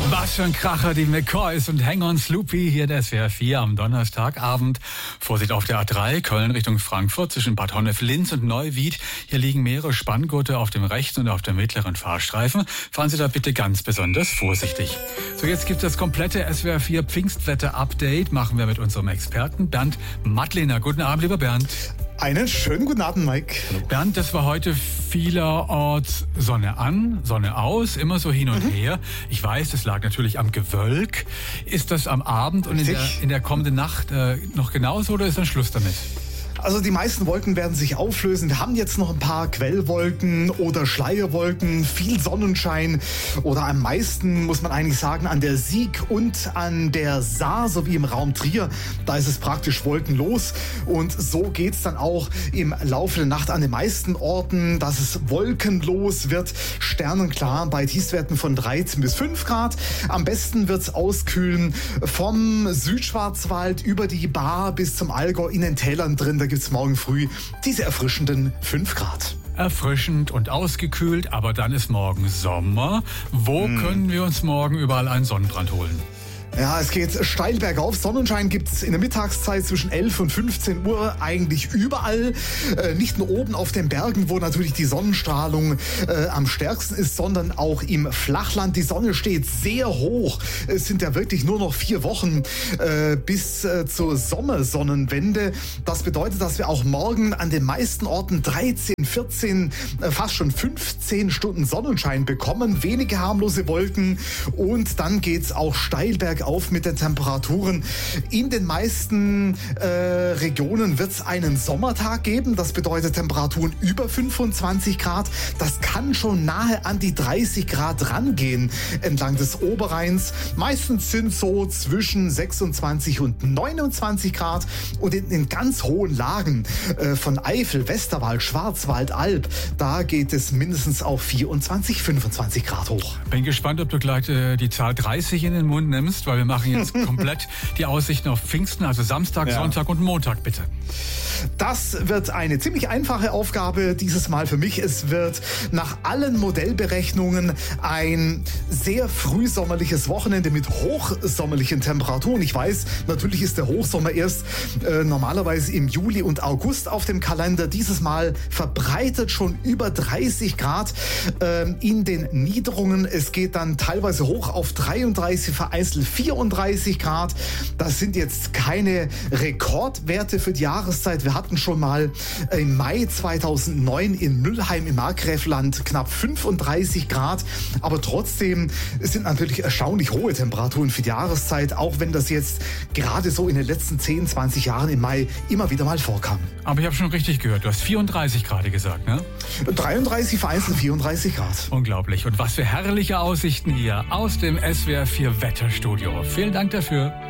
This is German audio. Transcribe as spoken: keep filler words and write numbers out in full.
Was für ein Kracher, die McCoys und Hang on Sloopy hier der S W R vier am Donnerstagabend. Vorsicht auf der A drei, Köln Richtung Frankfurt zwischen Bad Honnef-Linz und Neuwied. Hier liegen mehrere Spanngurte auf dem rechten und auf dem mittleren Fahrstreifen. Fahren Sie da bitte ganz besonders vorsichtig. So, jetzt gibt es das komplette S W R vier Pfingstwetter-Update. Machen wir mit unserem Experten Bernd Mattlehner. Guten Abend, lieber Bernd. Einen schönen guten Abend, Mike. Bernd, das war heute vielerorts Sonne an, Sonne aus, immer so hin und mhm. her. Ich weiß, das lag natürlich am Gewölk. Ist das am Abend und in der, in der kommenden Nacht äh, noch genauso oder ist dann Schluss damit? Also die meisten Wolken werden sich auflösen. Wir haben jetzt noch ein paar Quellwolken oder Schleierwolken, viel Sonnenschein oder am meisten, muss man eigentlich sagen, an der Sieg und an der Saar sowie im Raum Trier. Da ist es praktisch wolkenlos und so geht's dann auch im Laufe der Nacht an den meisten Orten, dass es wolkenlos wird, sternenklar bei Tiefstwerten von dreizehn bis fünf Grad. Am besten wird's auskühlen vom Südschwarzwald über die Baar bis zum Allgäu in den Tälern drin. Da gibt es morgen früh diese erfrischenden fünf Grad. Erfrischend und ausgekühlt, aber dann ist morgen Sommer. Wo hm. können wir uns morgen überall einen Sonnenbrand holen? Ja, es geht steil bergauf. Sonnenschein gibt's in der Mittagszeit zwischen elf und fünfzehn Uhr eigentlich überall. Äh, nicht nur oben auf den Bergen, wo natürlich die Sonnenstrahlung äh, am stärksten ist, sondern auch im Flachland. Die Sonne steht sehr hoch. Es sind ja wirklich nur noch vier Wochen äh, bis äh, zur Sommersonnenwende. Das bedeutet, dass wir auch morgen an den meisten Orten dreizehn, vierzehn, äh, fast schon fünfzehn Stunden Sonnenschein bekommen. Wenige harmlose Wolken und dann geht's auch steil bergauf auf mit den Temperaturen. In den meisten äh, Regionen wird es einen Sommertag geben. Das bedeutet Temperaturen über fünfundzwanzig Grad. Das kann schon nahe an die dreißig Grad rangehen entlang des Oberrheins. Meistens sind so zwischen sechsundzwanzig und neunundzwanzig Grad. Und in den ganz hohen Lagen äh, von Eifel, Westerwald, Schwarzwald, Alb, da geht es mindestens auf vierundzwanzig, fünfundzwanzig Grad hoch. Bin gespannt, ob du gleich äh, die Zahl dreißig in den Mund nimmst, weil wir machen jetzt komplett die Aussichten auf Pfingsten, also Samstag, ja. Sonntag und Montag, bitte. Das wird eine ziemlich einfache Aufgabe dieses Mal für mich. Es wird nach allen Modellberechnungen ein sehr frühsommerliches Wochenende mit hochsommerlichen Temperaturen. Ich weiß, natürlich ist der Hochsommer erst äh, normalerweise im Juli und August auf dem Kalender. Dieses Mal verbreitet schon über dreißig Grad äh, in den Niederungen. Es geht dann teilweise hoch auf dreiunddreißig, vereinzelt vierunddreißig Grad. Das sind jetzt keine Rekordwerte für die Jahreszeit. Wir hatten schon mal im Mai zweitausendneun in Mülheim im Markgräfland knapp fünfunddreißig Grad. Aber trotzdem sind natürlich erstaunlich hohe Temperaturen für die Jahreszeit, auch wenn das jetzt gerade so in den letzten zehn, zwanzig Jahren im Mai immer wieder mal vorkam. Aber ich habe schon richtig gehört, du hast vierunddreißig gerade gesagt, ne? dreiunddreißig, vereinzelt vierunddreißig Grad. Unglaublich. Und was für herrliche Aussichten hier aus dem S W R vier Wetterstudio. Vielen Dank dafür.